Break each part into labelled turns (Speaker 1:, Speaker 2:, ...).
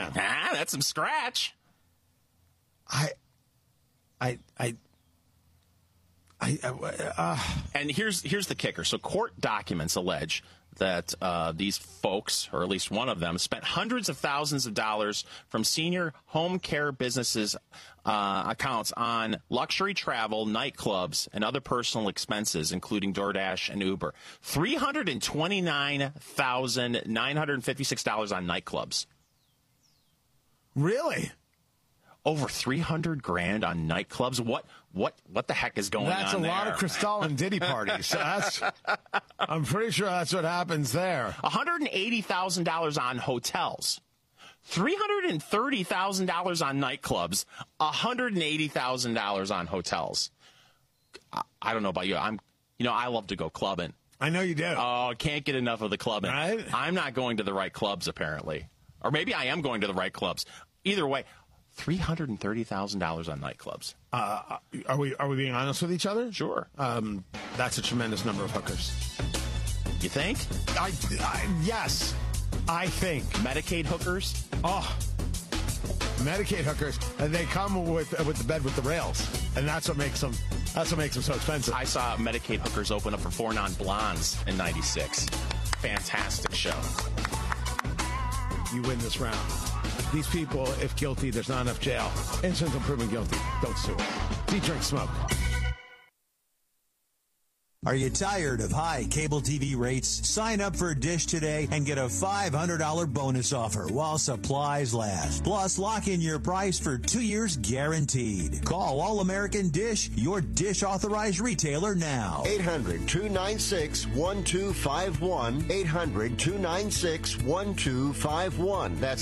Speaker 1: Yeah.
Speaker 2: That's some scratch. And here's the kicker. So court documents allege that these folks, or at least one of them, spent hundreds of thousands of dollars from senior home care businesses' accounts on luxury travel, nightclubs, and other personal expenses, including DoorDash and Uber. $329,956 on nightclubs.
Speaker 1: Really?
Speaker 2: Over $300,000 on nightclubs. What the heck is going on there?
Speaker 1: That's a lot of Cristal and Diddy parties. I'm pretty sure that's what happens there.
Speaker 2: $180,000 on hotels. $330,000 on nightclubs. $180,000 on hotels. I don't know about you. I love to go clubbing.
Speaker 1: I know you do.
Speaker 2: Oh, can't get enough of the clubbing.
Speaker 1: Right?
Speaker 2: I'm not going to the right clubs, apparently. Or maybe I am going to the right clubs. Either way, $330,000 on nightclubs.
Speaker 1: Are we being honest with each other?
Speaker 2: Sure.
Speaker 1: That's a tremendous number of hookers.
Speaker 2: You think?
Speaker 1: Yes, I think.
Speaker 2: Medicaid hookers?
Speaker 1: Oh, Medicaid hookers. And they come with the bed with the rails, and that's what makes them so expensive.
Speaker 2: I saw Medicaid hookers open up for Four Non-Blondes in '96. Fantastic show.
Speaker 1: You win this round. These people, if guilty, there's not enough jail. Innocent until proven guilty. Don't sue them. Eat, drink, smoke.
Speaker 3: Are you tired of high cable TV rates? Sign up for Dish today and get a $500 bonus offer while supplies last. Plus, lock in your price for 2 years guaranteed. Call All American Dish, your Dish authorized retailer now.
Speaker 4: 800-296-1251. 800-296-1251. That's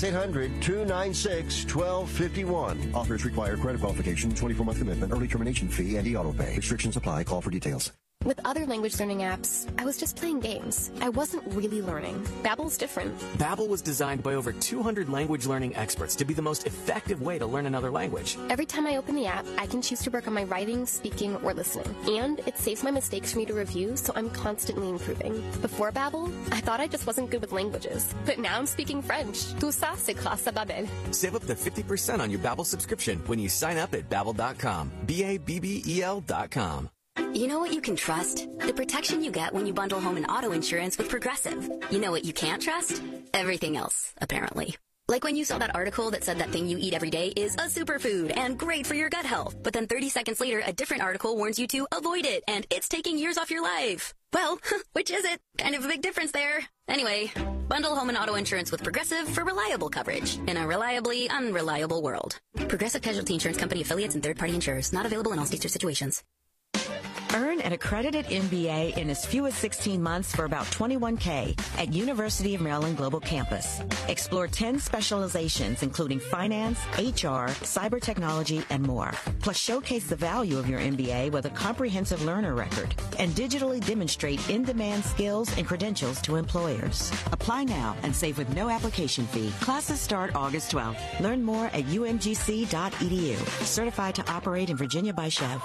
Speaker 4: 800-296-1251. Offers require credit qualification, 24-month commitment, early termination fee, and e-auto pay. Restrictions apply. Call for details.
Speaker 5: With other language learning apps, I was just playing games. I wasn't really learning. Babbel's different.
Speaker 6: Babbel was designed by over 200 language learning experts to be the most effective way to learn another language.
Speaker 5: Every time I open the app, I can choose to work on my writing, speaking, or listening. And it saves my mistakes for me to review, so I'm constantly improving. Before Babbel, I thought I just wasn't good with languages. But now I'm speaking French. Tout ça, c'est grâce à Babbel.
Speaker 6: Save up to 50% on your Babbel subscription when you sign up at Babbel.com. Babbel.com.
Speaker 7: You know what you can trust? The protection you get when you bundle home and auto insurance with Progressive. You know what you can't trust? Everything else, apparently. Like when you saw that article that said that thing you eat every day is a superfood and great for your gut health. But then 30 seconds later, a different article warns you to avoid it and it's taking years off your life. Well, which is it? Kind of a big difference there. Anyway, bundle home and auto insurance with Progressive for reliable coverage in a reliably unreliable world. Progressive Casualty Insurance Company affiliates and third-party insurers. Not available in all states or situations.
Speaker 8: Earn an accredited MBA in as few as 16 months for about $21K at University of Maryland Global Campus. Explore 10 specializations, including finance, HR, cyber technology, and more. Plus, showcase the value of your MBA with a comprehensive learner record and digitally demonstrate in-demand skills and credentials to employers. Apply now and save with no application fee. Classes start August 12th. Learn more at umgc.edu. Certified to operate in Virginia by Chev.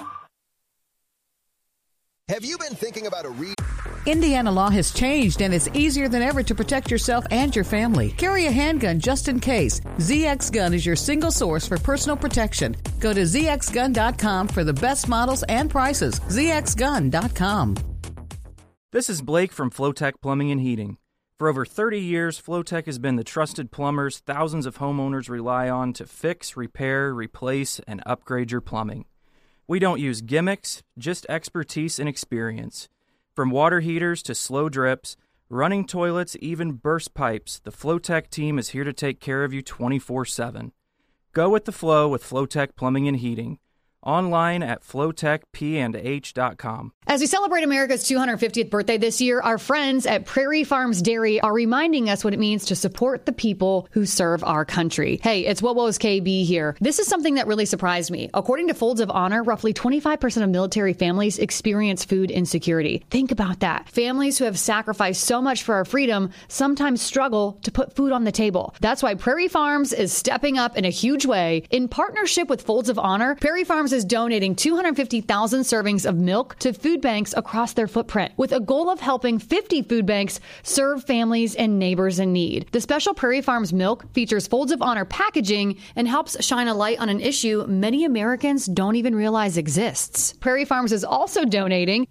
Speaker 9: Have you been thinking about
Speaker 10: Indiana law has changed, and it's easier than ever to protect yourself and your family. Carry a handgun just in case. ZX Gun is your single source for personal protection. Go to zxgun.com for the best models and prices. zxgun.com.
Speaker 11: This is Blake from Flowtech Plumbing and Heating. For over 30 years, Flowtech has been the trusted plumbers thousands of homeowners rely on to fix, repair, replace, and upgrade your plumbing. We don't use gimmicks, just expertise and experience. From water heaters to slow drips, running toilets, even burst pipes, the Flowtech team is here to take care of you 24/7. Go with the flow with Flowtech Plumbing and Heating. Online at flowtechpandh.com.
Speaker 12: As we celebrate America's 250th birthday this year, our friends at Prairie Farms Dairy are reminding us what it means to support the people who serve our country. Hey, it's Wowo's KB here. This is something that really surprised me. According to Folds of Honor, roughly 25% of military families experience food insecurity. Think about that. Families who have sacrificed so much for our freedom sometimes struggle to put food on the table. That's why Prairie Farms is stepping up in a huge way. In partnership with Folds of Honor, Prairie Farms is donating 250,000 servings of milk to food banks across their footprint, with a goal of helping 50 food banks serve families and neighbors in need. The special Prairie Farms milk features Folds of Honor packaging and helps shine a light on an issue many Americans don't even realize exists. Prairie Farms is also donating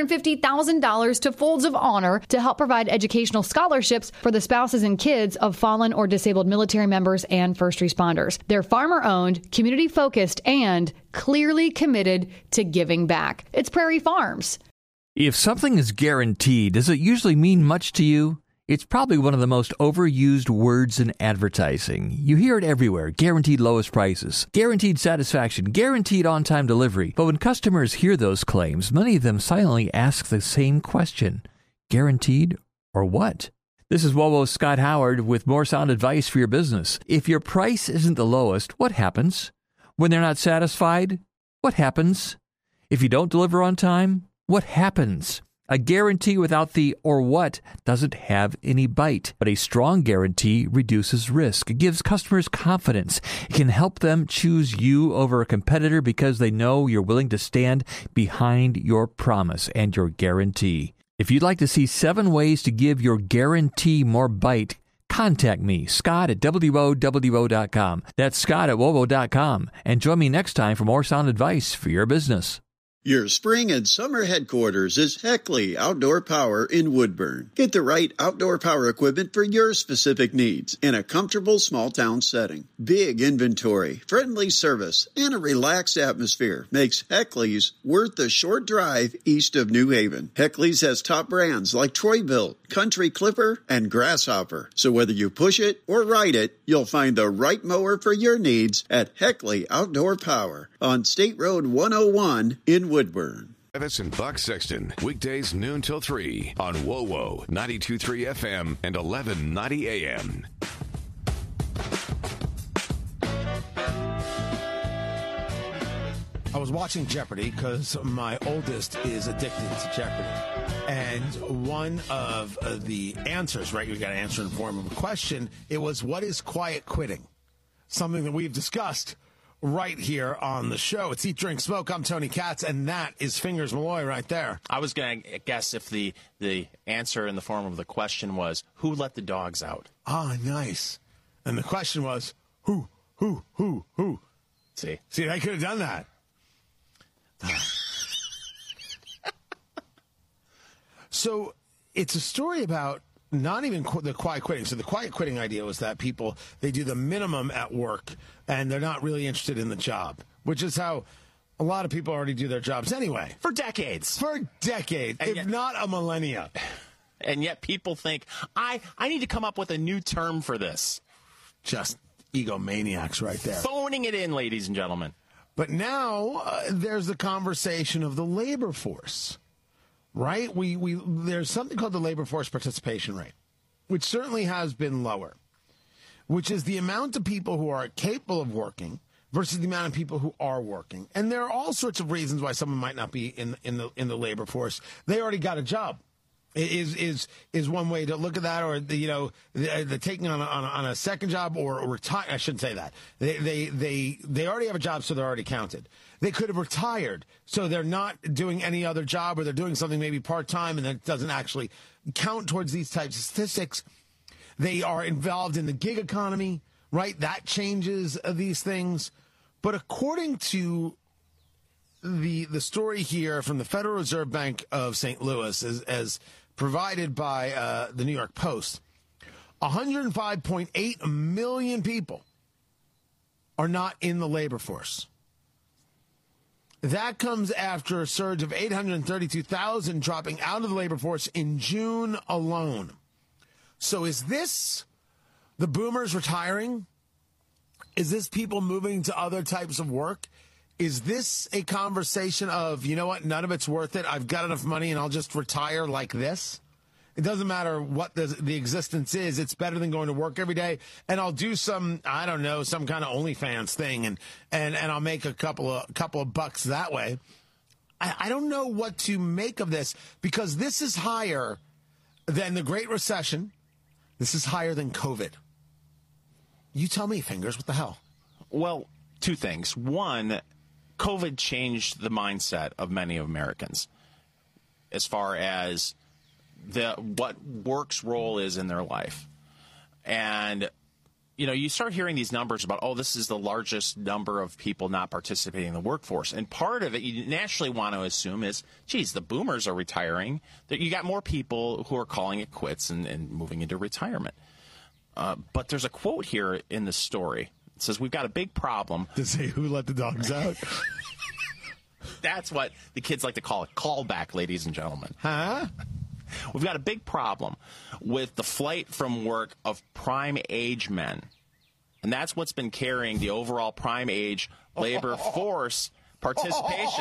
Speaker 12: $250,000 to Folds of Honor to help provide educational scholarships for the spouses and kids of fallen or disabled military members and first responders. They're farmer-owned, community-focused, and clearly committed to giving back. It's Prairie Farms.
Speaker 9: If something is guaranteed, does it usually mean much to you? It's probably one of the most overused words in advertising. You hear it everywhere. Guaranteed lowest prices, guaranteed satisfaction, guaranteed on-time delivery. But when customers hear those claims, many of them silently ask the same question. Guaranteed or what? This is WOWO's Scott Howard with more sound advice for your business. If your price isn't the lowest, what happens? When they're not satisfied, what happens? If you don't deliver on time, what happens? A guarantee without the or what doesn't have any bite, but a strong guarantee reduces risk. It gives customers confidence. It can help them choose you over a competitor because they know you're willing to stand behind your promise and your guarantee. If you'd like to see 7 ways to give your guarantee more bite, contact me, Scott at WOWO.com. That's Scott at WOWO.com. And join me next time for more sound advice for your business.
Speaker 13: Your spring and summer headquarters is Heckley Outdoor Power in Woodburn. Get the right outdoor power equipment for your specific needs in a comfortable small town setting. Big inventory, friendly service, and a relaxed atmosphere makes Heckley's worth the short drive east of New Haven. Heckley's has top brands like Troy-Bilt, Country Clipper, and Grasshopper. So whether you push it or ride it, you'll find the right mower for your needs at Heckley Outdoor Power on State Road 101 in Woodburn.
Speaker 14: Travis and Buck Sexton, weekdays noon till 3 on WOWO 92.3 FM and 1190 AM.
Speaker 1: I was watching Jeopardy because my oldest is addicted to Jeopardy. And one of the answers, right, you got to answer in the form of a question, it was, what is quiet quitting? Something that we've discussed right here on the show. It's Eat, Drink, Smoke. I'm Tony Katz, and that is Fingers Malloy right there.
Speaker 2: I was going to guess if the answer in the form of the question was, who let the dogs out?
Speaker 1: Ah, nice. And the question was, who? See, I could have done that. So it's a story about not even the quiet quitting. So the quiet quitting idea was that people, they do the minimum at work and they're not really interested in the job, which is how a lot of people already do their jobs anyway.
Speaker 2: For decades.
Speaker 1: If yet, not a millennia.
Speaker 2: And yet people think, I need to come up with a new term for this.
Speaker 1: Just egomaniacs right there.
Speaker 2: Phoning it in, ladies and gentlemen.
Speaker 1: But now there's the conversation of the labor force, right? There's something called the labor force participation rate, which certainly has been lower, which is the amount of people who are capable of working versus the amount of people who are working. And there are all sorts of reasons why someone might not be in the labor force. They already got a job. Is one way to look at that, or the taking on a second job or retire. I shouldn't say that. They already have a job, so they're already counted. They could have retired, so they're not doing any other job, or they're doing something maybe part time, and that doesn't actually count towards these types of statistics. They are involved in the gig economy, right? That changes these things. But according to the story here from the Federal Reserve Bank of St. Louis, as provided by the New York Post, 105.8 million people are not in the labor force. That comes after a surge of 832,000 dropping out of the labor force in June alone. So is this the boomers retiring? Is this people moving to other types of work? Is this a conversation of, you know what, none of it's worth it, I've got enough money and I'll just retire like this? It doesn't matter what the existence is. It's better than going to work every day. And I'll do some kind of OnlyFans thing and I'll make a couple of bucks that way. I don't know what to make of this, because this is higher than the Great Recession. This is higher than COVID. You tell me, Fingers, what the hell?
Speaker 2: Well, two things. One, COVID changed the mindset of many Americans. as far as what work's role is in their life. And, you start hearing these numbers about, this is the largest number of people not participating in the workforce. And part of it you naturally want to assume is, geez, the boomers are retiring. That you got more people who are calling it quits and moving into retirement. But there's a quote here in the story. It says, we've got a big problem.
Speaker 1: To say who let the dogs out?
Speaker 2: That's what the kids like to call a callback, ladies and gentlemen.
Speaker 1: Huh?
Speaker 2: We've got a big problem with the flight from work of prime age men. And that's what's been carrying the overall prime age labor force participation.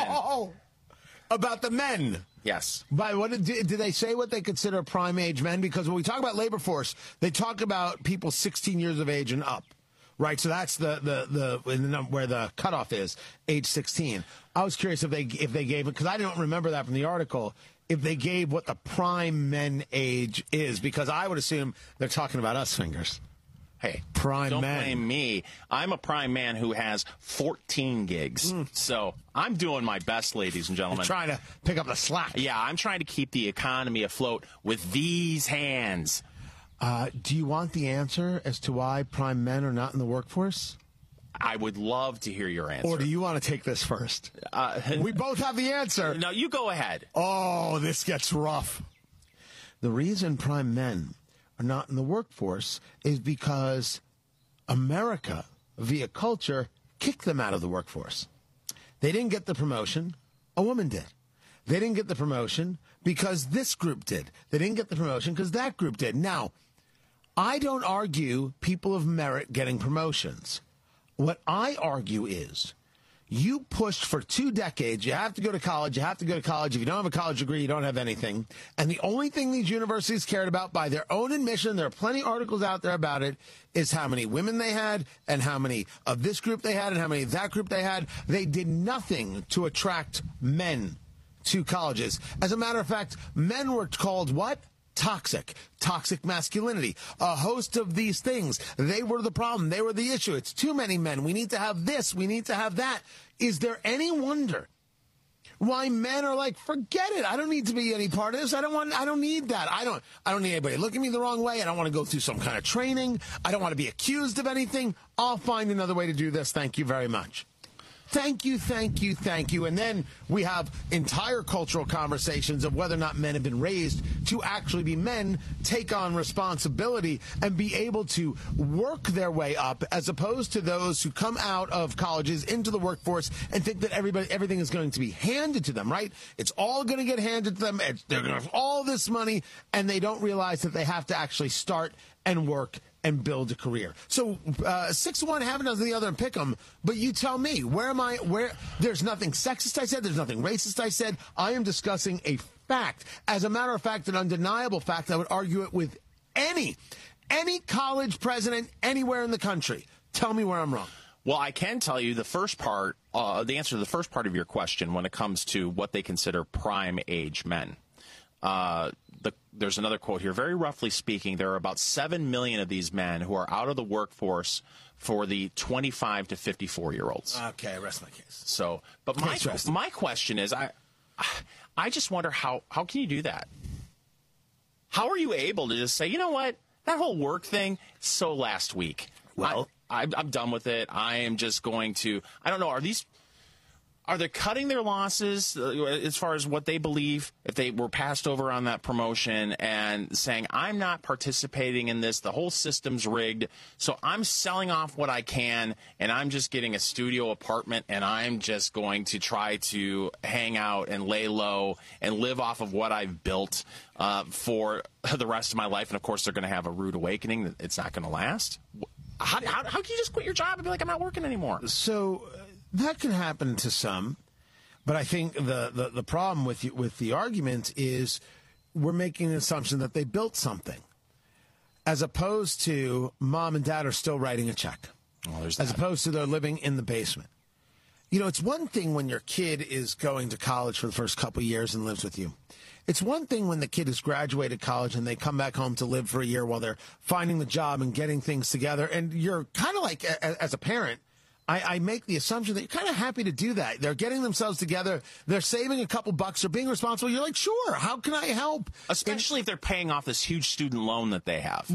Speaker 1: About the men.
Speaker 2: Yes.
Speaker 1: But did they say what they consider prime age men? Because when we talk about labor force, they talk about people 16 years of age and up. Right, so that's the where the cutoff is, age 16. I was curious if they gave it, because I don't remember that from the article, if they gave what the prime men age is, because I would assume they're talking about us fingers.
Speaker 2: Hey,
Speaker 1: prime
Speaker 2: don't
Speaker 1: men.
Speaker 2: blame me. I'm a prime man who has 14 gigs. So I'm doing my best, ladies and gentlemen.
Speaker 1: You're trying to pick up the slack.
Speaker 2: Yeah, I'm trying to keep the economy afloat with these hands.
Speaker 1: Do you want the answer as to why prime men are not in the workforce?
Speaker 2: I would love to hear your answer.
Speaker 1: Or do you want to take this first? We both have the answer.
Speaker 2: No, you go ahead.
Speaker 1: Oh, this gets rough. The reason prime men are not in the workforce is because America, via culture, kicked them out of the workforce. They didn't get the promotion. A woman did. They didn't get the promotion because this group did. They didn't get the promotion because that group did. Now, I don't argue people of merit getting promotions. What I argue is you pushed for 2 decades. You have to go to college. You have to go to college. If you don't have a college degree, you don't have anything. And the only thing these universities cared about by their own admission, there are plenty of articles out there about it, is how many women they had and how many of this group they had and how many of that group they had. They did nothing to attract men to colleges. As a matter of fact, men were called what? Toxic masculinity, a host of these things. They were the problem. They were the issue. It's too many men. We need to have this. We need to have that. Is there any wonder why men are like, forget it. I don't need to be any part of this. I don't need that. I don't need anybody looking at me the wrong way. I don't want to go through some kind of training. I don't want to be accused of anything. I'll find another way to do this. Thank you very much. Thank you, thank you, thank you. And then we have entire cultural conversations of whether or not men have been raised to actually be men, take on responsibility, and be able to work their way up, as opposed to those who come out of colleges into the workforce and think that everything is going to be handed to them, right? It's all going to get handed to them. They're going to have all this money, and they don't realize that they have to actually start and work and build a career. So 6-1, half a dozen the other, and pick them. But you tell me, where there's nothing sexist I said, there's nothing racist I said. I am discussing a fact. As a matter of fact, an undeniable fact. I would argue it with any college president anywhere in the country. Tell me where I'm wrong.
Speaker 2: Well, I can tell you the first part, the answer to the first part of your question when it comes to what they consider prime age men. There's another quote here. Very roughly speaking, there are about 7 million of these men who are out of the workforce for the 25 to 54-year-olds.
Speaker 1: Okay, I rest my case.
Speaker 2: So, but my question is, I just wonder how can you do that? How are you able to just say, you know what, that whole work thing, so last week. Well, I'm done with it. I am just going to, I don't know, are they cutting their losses as far as what they believe if they were passed over on that promotion and saying, I'm not participating in this, the whole system's rigged, so I'm selling off what I can, and I'm just getting a studio apartment, and I'm just going to try to hang out and lay low and live off of what I've built for the rest of my life? And, of course, they're going to have a rude awakening that it's not going to last. How can you just quit your job and be like, I'm not working anymore?
Speaker 1: So that can happen to some, but I think the problem with the argument is we're making an assumption that they built something, as opposed to mom and dad are still writing a check, as opposed to they're living in the basement. You know, it's one thing when your kid is going to college for the first couple of years and lives with you. It's one thing when the kid has graduated college and they come back home to live for a year while they're finding the job and getting things together. And you're kind of like, as a parent, I make the assumption that you're kind of happy to do that. They're getting themselves together. They're saving a couple bucks. They're being responsible. You're like, sure, how can I help?
Speaker 2: Especially if they're paying off this huge student loan that they have.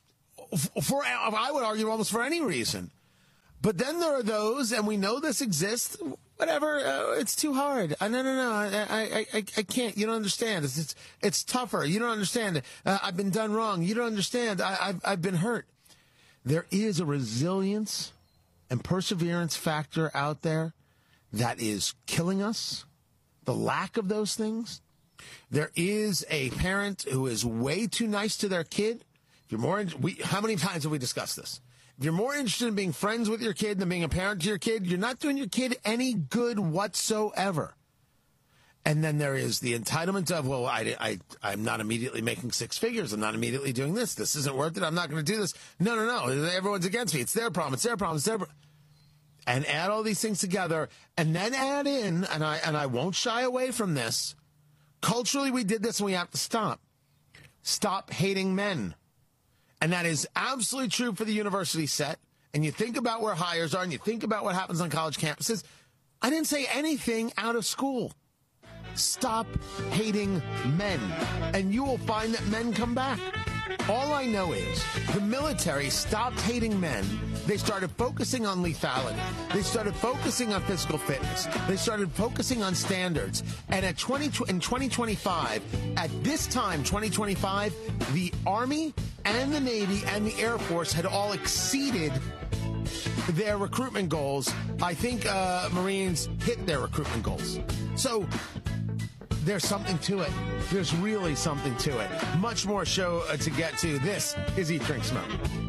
Speaker 1: I would argue almost for any reason. But then there are those, and we know this exists, whatever, it's too hard. No, I can't. You don't understand. It's tougher. You don't understand. I've been done wrong. You don't understand. I've been hurt. There is a resilience and perseverance factor out there that is killing us. The lack of those things. There is a parent who is way too nice to their kid. If you're more, how many times have we discussed this? If you're more interested in being friends with your kid than being a parent to your kid, you're not doing your kid any good whatsoever. And then there is the entitlement of, well, I'm not immediately making six figures. I'm not immediately doing this. This isn't worth it. I'm not going to do this. No. Everyone's against me. It's their problem. It's their problem. It's their problem. And add all these things together, and then add in, and I won't shy away from this. Culturally, we did this, and we have to stop. Stop hating men. And that is absolutely true for the university set. And you think about where hires are, and you think about what happens on college campuses. I didn't say anything out of school. Stop hating men, and you will find that men come back. All I know is the military stopped hating men. They started focusing on lethality. They started focusing on physical fitness. They started focusing on standards. And in 2025, at this time, 2025, the Army and the Navy and the Air Force had all exceeded their recruitment goals. I think Marines hit their recruitment goals. So there's something to it. There's really something to it. Much more show to get to. This is Eat, Drink, Smoke.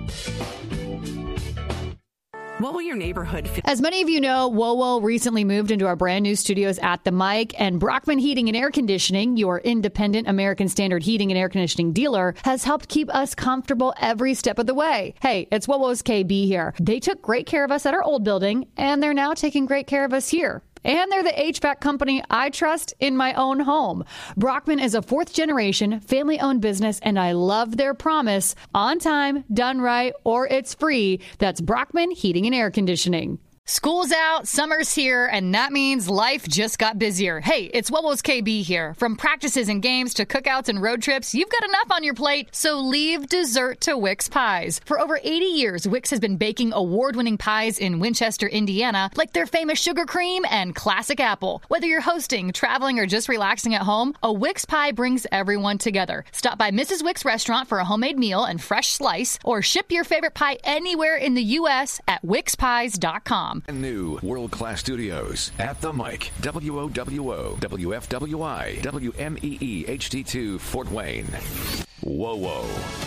Speaker 15: What will your neighborhood feel?
Speaker 12: As many of you know, WoWo recently moved into our brand new studios at the Mic, and Brockman Heating and Air Conditioning, your independent American Standard heating and air conditioning dealer, has helped keep us comfortable every step of the way. Hey, it's WoWo's KB here. They took great care of us at our old building, and they're now taking great care of us here. And they're the HVAC company I trust in my own home. Brockman is a fourth-generation, family-owned business, and I love their promise: on time, done right, or it's free. That's Brockman Heating and Air Conditioning. School's out, summer's here, and that means life just got busier. Hey, it's WoWo's KB here. From practices and games to cookouts and road trips, you've got enough on your plate, so leave dessert to Wix Pies. For over 80 years, Wix has been baking award-winning pies in Winchester, Indiana, like their famous sugar cream and classic apple. Whether you're hosting, traveling, or just relaxing at home, a Wix pie brings everyone together. Stop by Mrs. Wix restaurant for a homemade meal and fresh slice, or ship your favorite pie anywhere in the U.S. at WixPies.com.
Speaker 14: New world-class studios at the Mic, WOWO, WFWI, WMEE HD2 Fort Wayne. WoWo.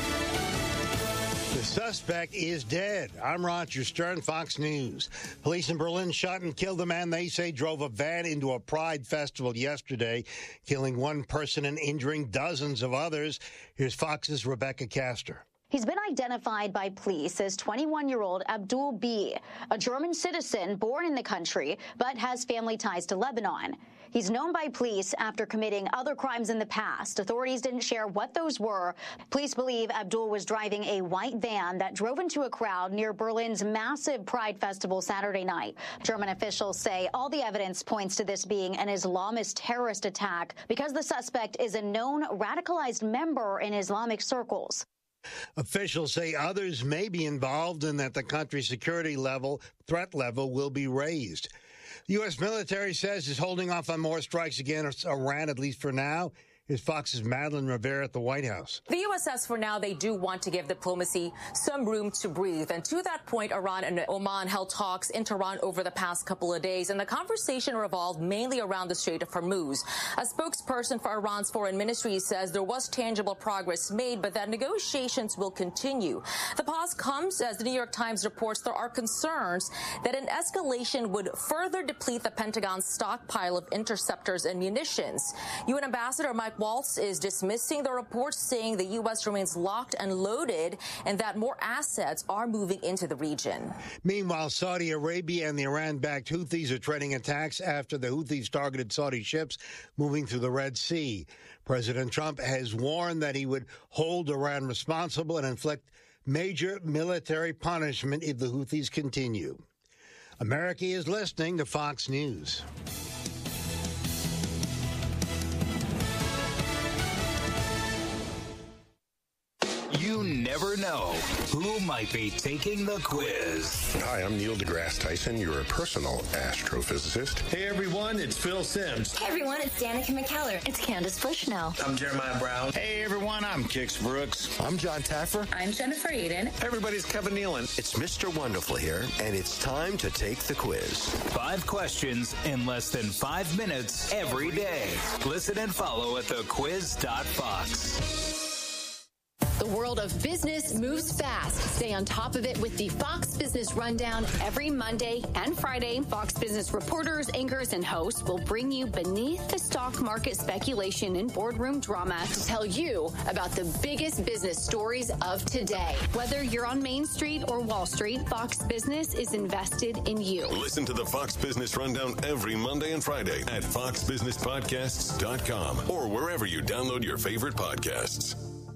Speaker 16: The suspect is dead. I'm Roger Stern, Fox News. Police in Berlin shot and killed a man they say drove a van into a Pride festival yesterday, killing one person and injuring dozens of others. Here's Fox's Rebecca Castor.
Speaker 17: He's been identified by police as 21-year-old Abdul B, a German citizen born in the country, but has family ties to Lebanon. He's known by police after committing other crimes in the past. Authorities didn't share what those were. Police believe Abdul was driving a white van that drove into a crowd near Berlin's massive Pride Festival Saturday night. German officials say all the evidence points to this being an Islamist terrorist attack because the suspect is a known radicalized member in Islamic circles.
Speaker 16: Officials say others may be involved and that the country's security threat level will be raised. The U.S. military says it's holding off on more strikes against Iran, at least for now. Here's Fox's Madeline Rivera at the White House.
Speaker 18: The U.S. says for now they do want to give diplomacy some room to breathe. And to that point, Iran and Oman held talks in Tehran over the past couple of days. And the conversation revolved mainly around the Strait of Hormuz. A spokesperson for Iran's foreign ministry says there was tangible progress made, but that negotiations will continue. The pause comes as the New York Times reports there are concerns that an escalation would further deplete the Pentagon's stockpile of interceptors and munitions. UN Ambassador Mike Waltz is dismissing the reports, saying the U.S. remains locked and loaded and that more assets are moving into the region.
Speaker 16: Meanwhile, Saudi Arabia and the Iran-backed Houthis are treading attacks after the Houthis targeted Saudi ships moving through the Red Sea. President Trump has warned that he would hold Iran responsible and inflict major military punishment if the Houthis continue. America is listening to Fox News.
Speaker 19: You never know who might be taking the quiz.
Speaker 20: Hi, I'm Neil deGrasse Tyson, your personal astrophysicist.
Speaker 21: Hey everyone, it's Phil Simms.
Speaker 22: Hey everyone, it's Danica McKellar. It's Candace Bushnell.
Speaker 21: I'm Jeremiah Brown.
Speaker 23: Hey everyone, I'm Kix Brooks.
Speaker 24: I'm John Taffer.
Speaker 22: I'm Jennifer Eden.
Speaker 21: Everybody's Kevin Nealon.
Speaker 4: It's Mr. Wonderful here, and it's time to take the quiz.
Speaker 19: 5 questions in less than 5 minutes every day. Listen and follow at thequiz.fox.
Speaker 25: The world of business moves fast. Stay on top of it with the Fox Business Rundown every Monday and Friday. Fox Business reporters, anchors, and hosts will bring you beneath the stock market speculation and boardroom drama to tell you about the biggest business stories of today. Whether you're on Main Street or Wall Street, Fox Business is invested in you.
Speaker 14: Listen to the Fox Business Rundown every Monday and Friday at foxbusinesspodcasts.com or wherever you download your favorite podcasts.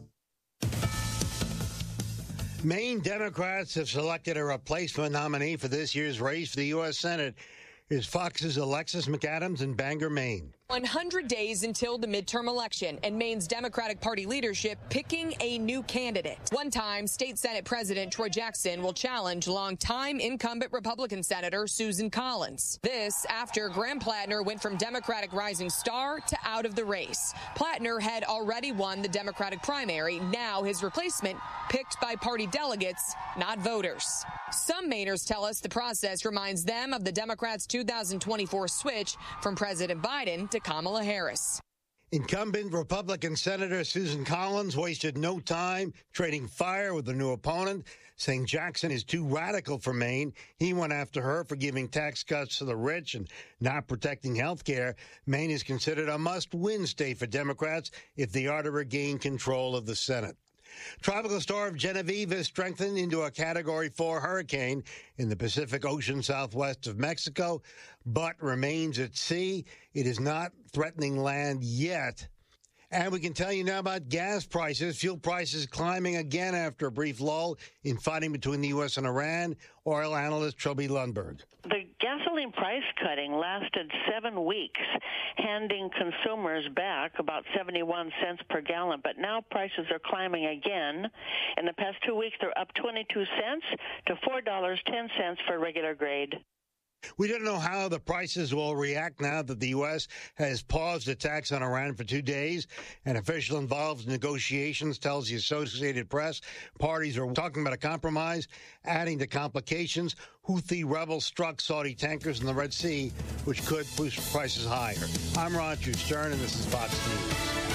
Speaker 16: Maine Democrats have selected a replacement nominee for this year's race for the U.S. Senate. Here's Fox's Alexis McAdams in Bangor, Maine.
Speaker 26: 100 days until the midterm election and Maine's Democratic Party leadership picking a new candidate. One-time State Senate President Troy Jackson will challenge longtime incumbent Republican Senator Susan Collins. This after Graham Plattner went from Democratic Rising Star to out of the race. Plattner had already won the Democratic primary. Now his replacement picked by party delegates, not voters. Some Mainers tell us the process reminds them of the Democrats' 2024 switch from President Biden to Kamala Harris.
Speaker 16: Incumbent Republican Senator Susan Collins wasted no time trading fire with a new opponent, saying Jackson is too radical for Maine. He went after her for giving tax cuts to the rich and not protecting health care. Maine is considered a must-win state for Democrats if they are to regain control of the Senate. Tropical storm Genevieve has strengthened into a Category 4 hurricane in the Pacific Ocean southwest of Mexico, but remains at sea. It is not threatening land yet. And we can tell you now about gas prices. Fuel prices climbing again after a brief lull in fighting between the U.S. and Iran. Oil analyst Trilby Lundberg.
Speaker 27: The gasoline price cutting lasted 7 weeks, handing consumers back about 71 cents per gallon. But now prices are climbing again. In the past 2 weeks, they're up 22 cents to $4.10 for regular grade.
Speaker 16: We don't know how the prices will react now that the U.S. has paused attacks on Iran for 2 days. An official involved in negotiations tells the Associated Press parties are talking about a compromise, adding to complications. Houthi rebels struck Saudi tankers in the Red Sea, which could push prices higher. I'm Roger Stern, and this is Fox News.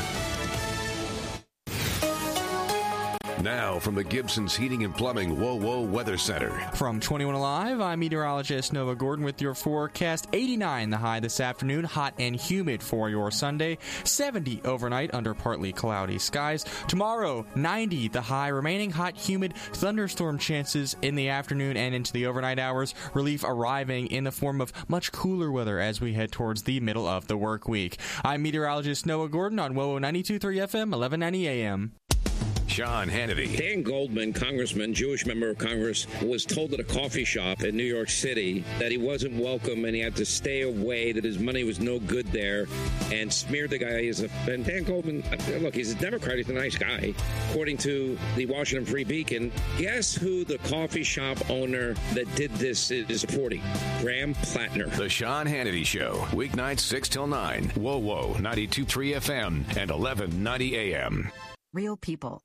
Speaker 14: Now from the Gibson's Heating and Plumbing WoWo Weather Center.
Speaker 28: From 21 Alive, I'm meteorologist Nova Gordon with your forecast. 89 the high this afternoon, hot and humid for your Sunday. 70 overnight under partly cloudy skies. Tomorrow, 90 the high, remaining hot, humid, thunderstorm chances in the afternoon and into the overnight hours. Relief arriving in the form of much cooler weather as we head towards the middle of the work week. I'm meteorologist Noah Gordon on WoWo 92.3 FM, 1190 AM.
Speaker 14: Sean Hannity.
Speaker 29: Dan Goldman, congressman, Jewish member of Congress, was told at a coffee shop in New York City that he wasn't welcome and he had to stay away, that his money was no good there, and smeared the guy. And Dan Goldman, look, he's a Democrat. He's a nice guy. According to the Washington Free Beacon, guess who the coffee shop owner that did this is supporting? Graham Plattner.
Speaker 14: The Sean Hannity Show, weeknights 6 till 9. WoWo 92.3 FM and 1190 AM.
Speaker 8: Real people,